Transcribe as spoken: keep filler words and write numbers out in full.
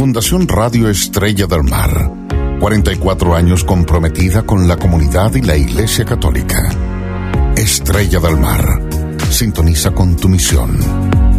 Fundación Radio Estrella del Mar, cuarenta y cuatro años comprometida con la comunidad y la Iglesia Católica. Estrella del Mar, sintoniza con tu misión.